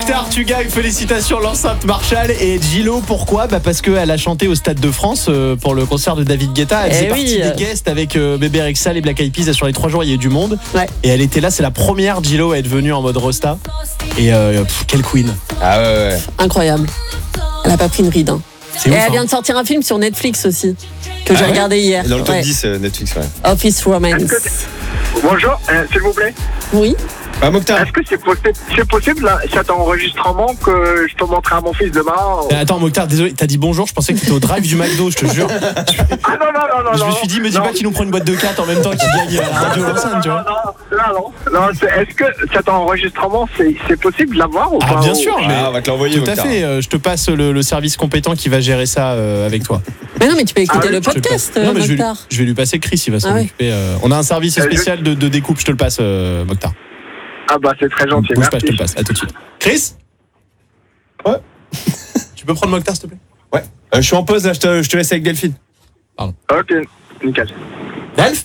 Mokhtar, tu gagnes, félicitations, l'enceinte Marshall. Et Gillo, pourquoi ? Parce qu'elle a chanté au Stade de France pour le concert de David Guetta. Elle faisait partie des guests avec Bébé Rexha, les Black Eyed Peas. Sur les 3 jours, il y a eu du monde. Ouais. Et elle était là, c'est la première Gillo à être venue en mode Rosta. Et quelle queen. Ah ouais. Incroyable. Elle a pas pris une ride. Hein. Et elle vient de sortir un film sur Netflix aussi, que j'ai regardé hier. Dans le top 10 Netflix, ouais. Office Romance. Bonjour, s'il vous plaît. Oui. Mokhtar. Est-ce que c'est possible là, cet enregistrement que je peux montrer à mon fils demain Attends Mokhtar, désolé, t'as dit bonjour, je pensais que t'étais au drive du McDo, je te jure. Ah non. Je me suis dit, me dis pas qu'il nous prend une boîte de 4 en même temps qu'il gagne à la radio l'enceinte, tu vois. Non, est-ce que cet enregistrement c'est possible de l'avoir ou pas? Bien sûr, mais on va te l'envoyer. Tout à fait, je te passe le service compétent qui va gérer ça avec toi. Mais non, mais tu peux écouter le podcast, Mokhtar. Je vais lui passer Chris, il va s'en occuper. On a un service spécial de découpe, je te le passe, Mokhtar. Ah bah c'est très gentil, merci. Pas, je te le passe, à tout de suite. Chris ? Ouais. Tu peux prendre Mokhtar, s'il te plaît ? Ouais. Je suis en pause, là, je te laisse avec Delphine. Pardon. Ok, nickel. Delph ?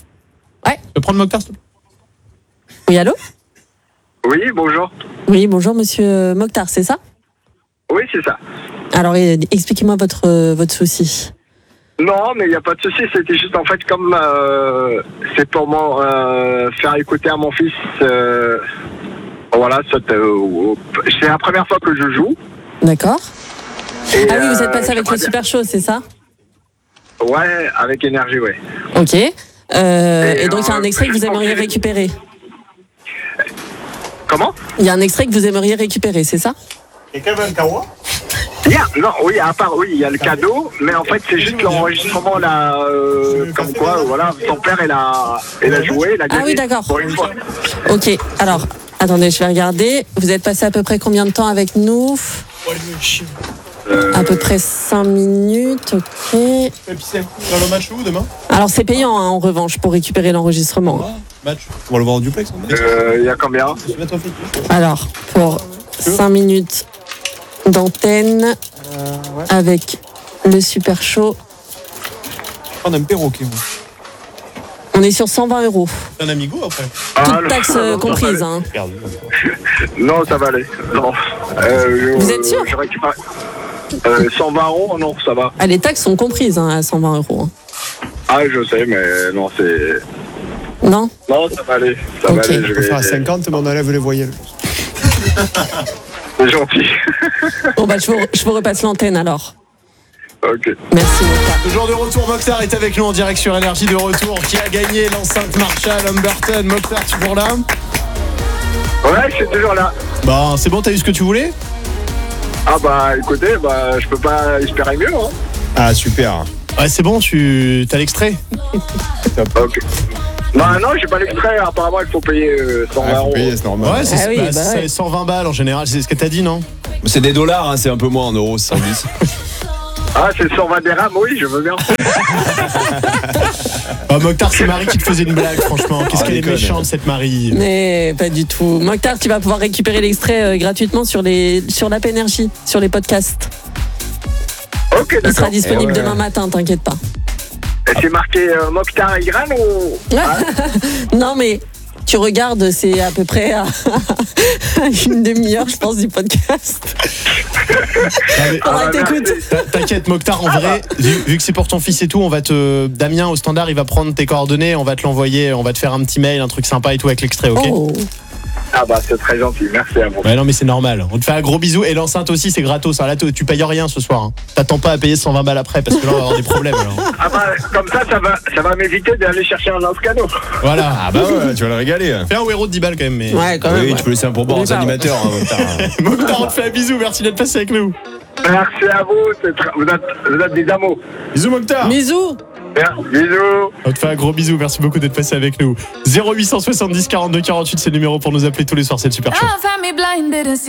Ouais. Tu peux prendre Mokhtar, s'il te plaît ? Oui, allô ? Oui, bonjour. Oui, bonjour, monsieur Mokhtar, c'est ça ? Oui, c'est ça. Alors, expliquez-moi votre souci. Non, mais il n'y a pas de souci. C'était juste en fait comme c'est pour faire écouter à mon fils. Voilà, c'est la première fois que je joue. D'accord. Et, oui, vous êtes passé avec le Super Show, c'est ça ? Ouais, avec énergie, ouais. Ok. Et donc, il y a un extrait que vous aimeriez récupérer. Comment ? Il y a un extrait que vous aimeriez récupérer, c'est ça ? Et Kevin Kawa ? Non, oui, à part, oui, il y a le cadeau, mais en fait, c'est juste l'enregistrement, là, comme quoi, voilà, son père, il a joué, il a gagné. Ah oui, d'accord. Pour une fois. Ok, alors, attendez, je vais regarder. Vous êtes passé à peu près combien de temps avec nous ? À peu près 5 minutes, ok. Dans le match où demain ? Alors, c'est payant, hein, en revanche, pour récupérer l'enregistrement. Match. On va le voir en duplex. Il y a combien ? Alors, pour 5 minutes d'antenne avec le Super Show. On a un perroquet. On est sur 120 €. Un amigo après. Toute taxe comprise. Hein. Non, ça va aller. Non. Vous êtes sûr ? Je récupère 120 €, non, ça va. Ah, les taxes sont comprises à 120 €. Hein. Ah, je sais, mais non, c'est... Non ? Non, ça va aller. Ça va aller. Je vais faire à 50, mais on enlève les voyelles. C'est gentil. Bon, je vous repasse l'antenne alors. Ok. Merci, Mokhtar. Toujours de retour, Mokhtar est avec nous en direct sur Énergie de retour. Qui a gagné l'enceinte Marshall Humberton ? Mokhtar, tu es toujours là ? Ouais, je suis toujours là. Bon, c'est bon, t'as eu ce que tu voulais ? Ah bah, écoutez, je peux pas espérer mieux, hein. Ah, super. Ouais, c'est bon, t'as l'extrait ? Ok. Non, j'ai pas l'extrait. Apparemment, il faut payer 120 €. Faut payer, c'est normal. Ouais, c'est ouais. 120 balles en général, c'est ce que t'as dit, non ? C'est des dollars, hein, c'est un peu moins en euros, c'est 110. Ah, c'est 120 dirhams, oui, je veux bien. Mokhtar, c'est Marie qui te faisait une blague, franchement. Qu'est-ce qu'elle est méchante, cette Marie. Mais pas du tout. Mokhtar, tu vas pouvoir récupérer l'extrait gratuitement sur l'app Énergie, sur les podcasts. Ok, d'accord. Il sera disponible demain matin, t'inquiète pas. Et c'est marqué Mokhtar Igran ou... Non, mais tu regardes, c'est à peu près à une demi-heure, je pense, du podcast. T'écoutes. T'inquiète, Mokhtar, en vrai, vu que c'est pour ton fils et tout, Damien au standard, il va prendre tes coordonnées, on va te l'envoyer, on va te faire un petit mail, un truc sympa et tout avec l'extrait, ok ? Oh. Ah bah c'est très gentil, merci à vous. Ouais, non mais c'est normal, on te fait un gros bisou et l'enceinte aussi c'est gratos, là tu payes rien ce soir, hein. T'attends pas à payer 120 balles après parce que là on va avoir des problèmes alors. Ah bah comme ça va m'éviter d'aller chercher un autre cadeau. Voilà. Ah bah ouais, tu vas le régaler. Fais un héros de 10 balles quand même, mais... Ouais, quand même. Oui, tu peux laisser un pourboire aux animateurs, hein, Mokhtar. Mokhtar, on te fait un bisou, merci d'être passé avec nous. Merci à vous, vous êtes des amours. Bisous Mokhtar. Bisous. Bisous. On te fait un gros bisou, merci beaucoup d'être passé avec nous. 0870 42 48, c'est le numéro pour nous appeler tous les soirs, c'est le Super Show.